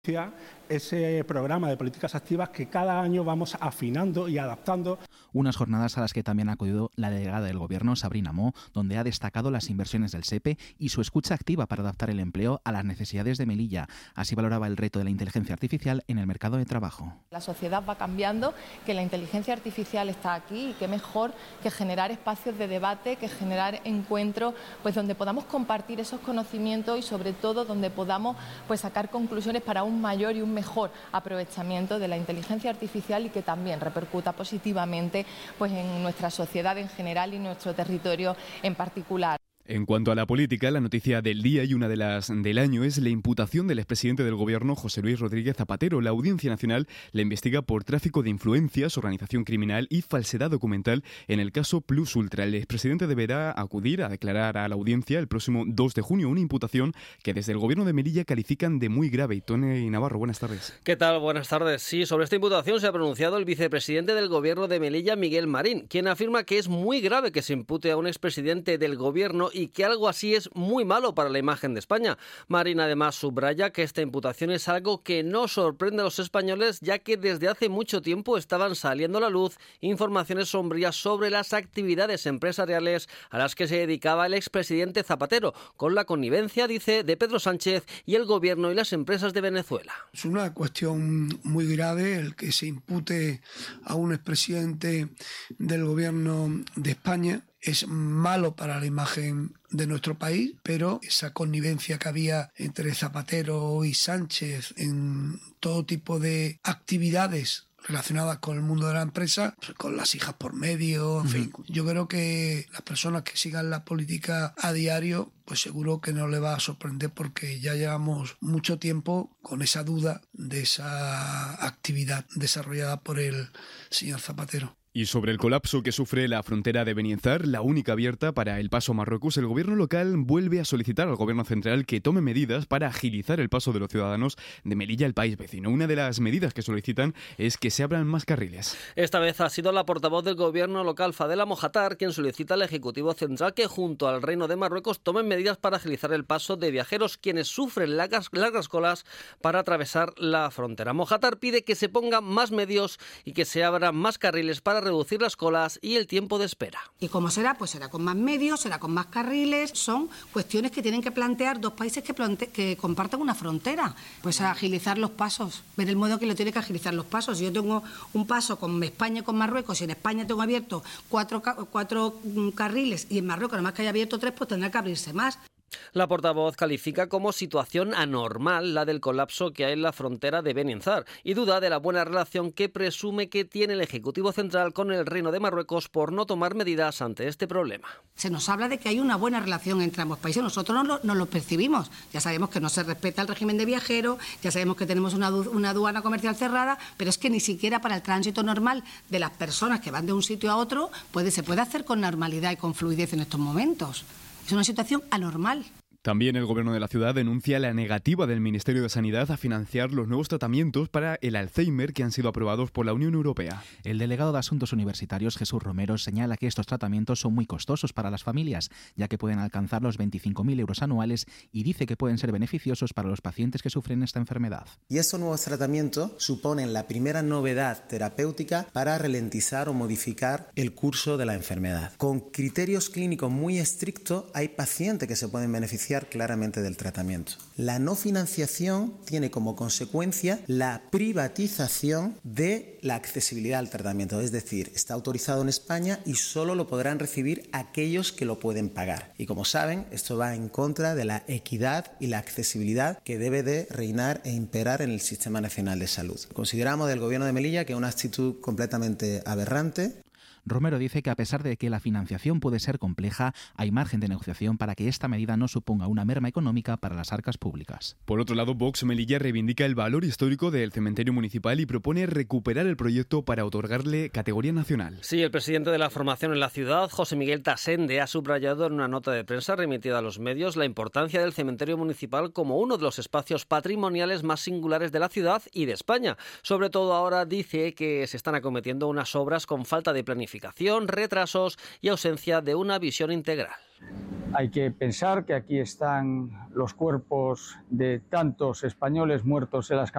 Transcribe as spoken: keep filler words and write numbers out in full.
ese programa de políticas activas que cada año vamos afinando y adaptando. Unas jornadas a las que también ha acudido la delegada del Gobierno, Sabrina Mo, donde ha destacado las inversiones del SEPE y su escucha activa para adaptar el empleo a las necesidades de Melilla. Así valoraba el reto de la inteligencia artificial en el mercado de trabajo. La sociedad va cambiando, que la inteligencia artificial está aquí y qué mejor que generar espacios de debate, que generar encuentros pues donde podamos compartir esos conocimientos y sobre todo donde podamos pues sacar conclusiones para un mayor y un mejor aprovechamiento de la inteligencia artificial y que también repercuta positivamente pues en nuestra sociedad en general y nuestro territorio en particular. En cuanto a la política, la noticia del día y una de las del año es la imputación del expresidente del Gobierno, José Luis Rodríguez Zapatero. La Audiencia Nacional le investiga por tráfico de influencias, organización criminal y falsedad documental en el caso Plus Ultra. El expresidente deberá acudir a declarar a la audiencia el próximo dos de junio una imputación que desde el Gobierno de Melilla califican de muy grave. Y Tony Navarro, buenas tardes. ¿Qué tal? Buenas tardes. Sí, sobre esta imputación se ha pronunciado el vicepresidente del Gobierno de Melilla, Miguel Marín, quien afirma que es muy grave que se impute a un expresidente del Gobierno y que algo así es muy malo para la imagen de España. Marín además subraya que esta imputación es algo que no sorprende a los españoles, ya que desde hace mucho tiempo estaban saliendo a la luz informaciones sombrías sobre las actividades empresariales a las que se dedicaba el expresidente Zapatero, con la connivencia, dice, de Pedro Sánchez y el Gobierno y las empresas de Venezuela. Es una cuestión muy grave el que se impute a un expresidente del Gobierno de España. Es malo para la imagen de nuestro país, pero esa connivencia que había entre Zapatero y Sánchez en todo tipo de actividades relacionadas con el mundo de la empresa, con las hijas por medio, en fin. Yo creo que las personas que sigan la política a diario, pues seguro que no le va a sorprender porque ya llevamos mucho tiempo con esa duda de esa actividad desarrollada por el señor Zapatero. Y sobre el colapso que sufre la frontera de Benienzar, la única abierta para el paso a Marruecos, el gobierno local vuelve a solicitar al gobierno central que tome medidas para agilizar el paso de los ciudadanos de Melilla al país vecino. Una de las medidas que solicitan es que se abran más carriles. Esta vez ha sido la portavoz del gobierno local, Fadela Mojatar, quien solicita al Ejecutivo Central que junto al Reino de Marruecos tomen medidas para agilizar el paso de viajeros quienes sufren largas, largas colas para atravesar la frontera. Mojatar pide que se pongan más medios y que se abran más carriles para reducir las colas y el tiempo de espera. ¿Y cómo será? Pues será con más medios, será con más carriles. Son cuestiones que tienen que plantear dos países que, plante- que compartan una frontera. Pues a agilizar los pasos, ver el modo que lo tiene que agilizar los pasos. Si yo tengo un paso con España y con Marruecos y en España tengo abierto cuatro, cuatro carriles y en Marruecos nada más que haya abierto tres, pues tendrá que abrirse más. La portavoz califica como situación anormal la del colapso que hay en la frontera de Benienzar y duda de la buena relación que presume que tiene el Ejecutivo Central con el Reino de Marruecos por no tomar medidas ante este problema. Se nos habla de que hay una buena relación entre ambos países, nosotros no lo, no lo percibimos. Ya sabemos que no se respeta el régimen de viajero, ya sabemos que tenemos una, una aduana comercial cerrada, pero es que ni siquiera para el tránsito normal de las personas que van de un sitio a otro puede, se puede hacer con normalidad y con fluidez en estos momentos. Es una situación anormal. También el Gobierno de la ciudad denuncia la negativa del Ministerio de Sanidad a financiar los nuevos tratamientos para el Alzheimer que han sido aprobados por la Unión Europea. El delegado de Asuntos Universitarios, Jesús Romero, señala que estos tratamientos son muy costosos para las familias, ya que pueden alcanzar los veinticinco mil euros anuales y dice que pueden ser beneficiosos para los pacientes que sufren esta enfermedad. Y estos nuevos tratamientos suponen la primera novedad terapéutica para ralentizar o modificar el curso de la enfermedad. Con criterios clínicos muy estrictos hay pacientes que se pueden beneficiar claramente del tratamiento. La no financiación tiene como consecuencia la privatización de la accesibilidad al tratamiento, es decir, está autorizado en España y solo lo podrán recibir aquellos que lo pueden pagar. Y como saben, esto va en contra de la equidad y la accesibilidad que debe de reinar e imperar en el Sistema Nacional de Salud. Consideramos del Gobierno de Melilla que es una actitud completamente aberrante. Romero dice que a pesar de que la financiación puede ser compleja, hay margen de negociación para que esta medida no suponga una merma económica para las arcas públicas. Por otro lado, Vox Melilla reivindica el valor histórico del cementerio municipal y propone recuperar el proyecto para otorgarle categoría nacional. Sí, el presidente de la formación en la ciudad, José Miguel Tasende, ha subrayado en una nota de prensa remitida a los medios la importancia del cementerio municipal como uno de los espacios patrimoniales más singulares de la ciudad y de España. Sobre todo ahora dice que se están acometiendo unas obras con falta de planificación planificación, retrasos y ausencia de una visión integral. Hay que pensar que aquí están los cuerpos de tantos españoles muertos en las campañas